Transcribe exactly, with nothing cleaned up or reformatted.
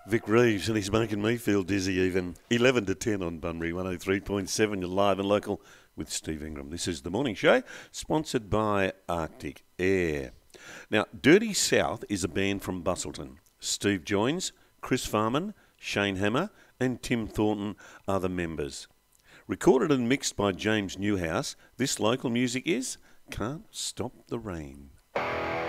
Vic Reeves, and he's making me feel dizzy even. eleven to ten on Bunbury, one oh three point seven. You're live and local with Steve Ingram. This is The Morning Show, sponsored by Arctic Air. Now, Dirty South is a band from Bustleton. Steve joins, Chris Farman, Shane Hammer and Tim Thornton are the members. Recorded and mixed by James Newhouse, this local music is Can't Stop the Rain.